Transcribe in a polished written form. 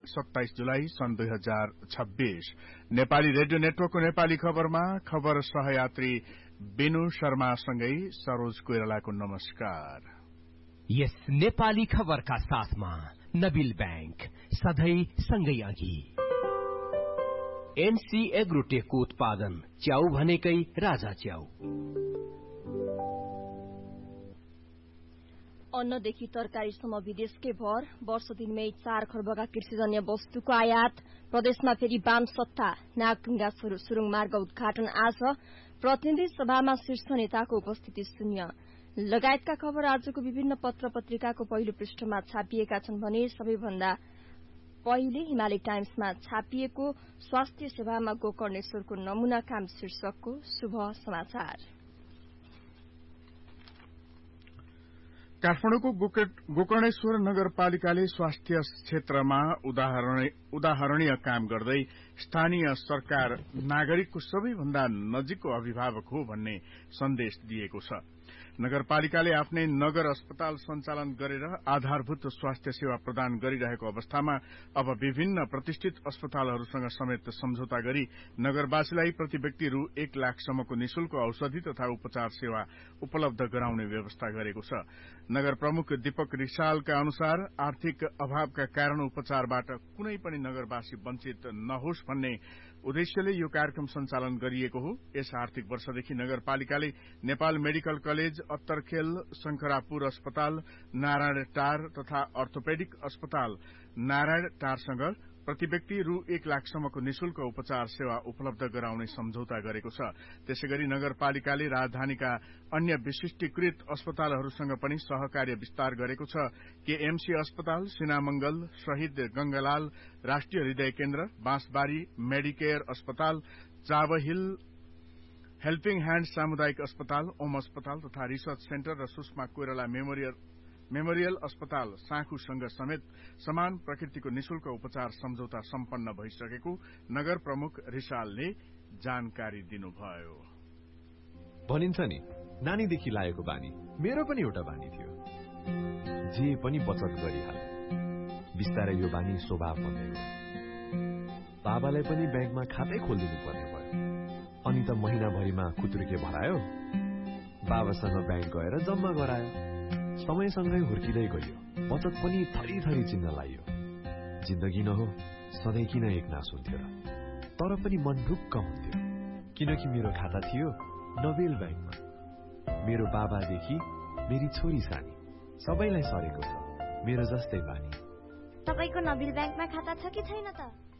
27 जुलाई सन् 2026 नेपाली रेडियो नेटवर्कको नेपाली खबरमा खबर सहयात्री बिनु शर्मासँगै सरोज कोइरालाको नमस्कार। यस नेपाली खबरका साथमा नबिल बैंक सधैं सँगै अघि। एनसी एग्रोटेकको उत्पादन च्याउ भनेकै राजा च्याउ। अन्नदेखि तरकारीसम्म विदेशकै भर, वर्ष दिनमै 4 खर्बका कृषिजन्य वस्तुको आयात, प्रदेशमा फेरि वाम सत्ता, नागढुङ्गा सुरुङ मार्ग उद्घाटन आज, प्रतिनिधि सभामा शीर्ष नेताको उपस्थिति शून्य लगायतका खबर आजको विभिन्न पत्र पत्रिकाको पहिलो पृष्ठमा छापिएका छन् भने सबैभन्दा पहिले हिमालय टाइम्समा छापिएको स्वास्थ्य सेवामा गोकर्णेश्वरको नमूना काम शीर्षकको शुभ समाचार। काठमाडौँको गोकर्णेश्वर नगरपालिकाले स्वास्थ्य क्षेत्रमा उदाहरणीय काम गर्दै स्थानीय सरकार नागरिकको सबैभन्दा नजिकको अभिभावक हो भन्ने सन्देश दिएको छ। नगरपालिकाले आफ्नै नगर अस्पताल सञ्चालन गरेर आधारभूत स्वास्थ्य सेवा प्रदान गरिरहेको अवस्थामा अब विभिन्न प्रतिष्ठित अस्पतालहरूसँग समेत सम्झौता गरी नगरवासीलाई प्रति व्यक्ति रु 1 लाखसम्मको निशुल्क औषधि तथा उपचार सेवा उपलब्ध गराउने व्यवस्था गरेको छ। नगर प्रमुख दीपक रिसालका अनुसार आर्थिक अभावका कारण उपचारबाट कुनै पनि नगरवासी वञ्चित नहोस् भन्ने उद्देश्यले यो कार्यक्रम सञ्चालन गरिएको हो। यस आर्थिक वर्षदेखि नगरपालिकाले नेपाल मेडिकल कलेज, अत्तरखेल, शंखरापुर अस्पताल, नारायण टार तथा अर्थोपेडिक अस्पताल नारायण टारसँग प्रति व्यक्ति रु 1 लाखसम्मको निशुल्क उपचार सेवा उपलब्ध गराउने सम्झौता गरेको छ। त्यसैगरी नगरपालिकाले राजधानीका अन्य विशिष्टीकृत अस्पतालहरूसँग पनि सहकार्य विस्तार गरेको छ। केएमसी अस्पताल, सिनामंगल, शहीद गंगालाल राष्ट्रिय हृदय केन्द्र, बाँसबारी मेडिकेयर अस्पताल, चाबहिल हेल्पिङ ह्याण्ड सामुदायिक अस्पताल, ओम अस्पताल तथा रिसर्च सेन्टर र सुषमा कोइराला मेमोरियल अस्पताल साँखुसँग समेत समान प्रकृतिको निशुल्क उपचार सम्झौता सम्पन्न भइसकेको नगर प्रमुख रिसालले जानकारी दिनुभयो। भनिन्छ नि, नानीदेखि लागेको बानी मेरो पनि एउटा बानी थियो, जे पनि बचत गरिहाले। बिस्तारै यो बानी स्वभाव बन्दै गयो। बाबालाई पनि ब्याङ्कमा खातै खोलिदिनु पर्ने भयो। अनि त महिनाभरिमा खुत्रुके भरायो, बाबासँग ब्याङ्क गएर जम्मा गरायो। समयसँगै हुर्किँदै गयो, बचत पनि थरी चिन्न लाग्यो। जिन्दगी न हो, सधैँ किन एक नास हुन्थ्यो र? तर पनि मन ढुक्क हुन्थ्यो, किनकि मेरो खाता थियो नबेल ब्याङ्कमा। मेरो बाबादेखि मेरी छोरी सानी सबैलाई सरेको छ मेरो जस्तै बानी। तपाईको नबेल ब्याङ्कमा खाता छ कि छैन त?